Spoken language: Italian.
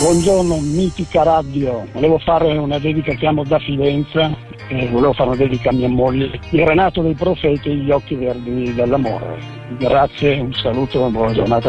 Buongiorno, mitica radio. Volevo fare una dedica, chiamo da Fidenza, e volevo fare una dedica a mia moglie, il Renato dei Profeti, gli occhi verdi dell'amore. Grazie, un saluto e buona giornata.